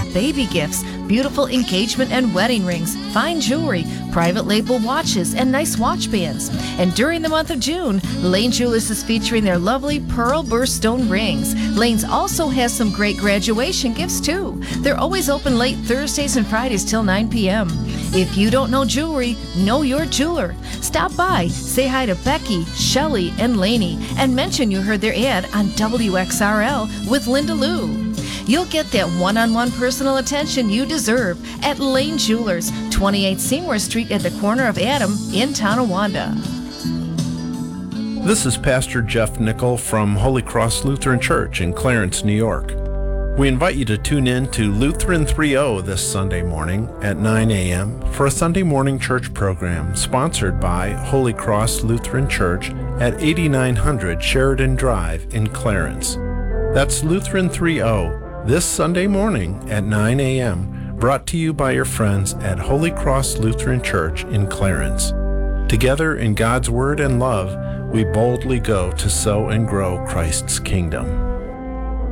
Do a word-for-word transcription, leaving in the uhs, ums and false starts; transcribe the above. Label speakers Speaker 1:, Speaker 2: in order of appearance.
Speaker 1: baby gifts, beautiful engagement and wedding rings, fine jewelry, private label watches, and nice watch bands. And during the month of June, Lane Jewelers is featuring their lovely pearl birthstone rings. Lane's also has some great graduation gifts too. They're always open late Thursdays and Fridays till nine p.m. If you don't know jewelry, know your jeweler. Stop by, say hi to Becky, Shelley, and Laney, and mention you heard their ad on W X R L with Linda Lou. You'll get that one-on-one personal attention you deserve at Lane Jewelers, twenty-eight Seymour Street at the corner of Adam in Tonawanda.
Speaker 2: This is Pastor Jeff Nickel from Holy Cross Lutheran Church in Clarence, New York. We invite you to tune in to Lutheran three oh this Sunday morning at nine a.m. for a Sunday morning church program sponsored by Holy Cross Lutheran Church at eighty-nine hundred Sheridan Drive in Clarence. That's Lutheran three oh this Sunday morning at nine a.m., brought to you by your friends at Holy Cross Lutheran Church in Clarence. Together in God's Word and love, we boldly go to sow and grow Christ's kingdom.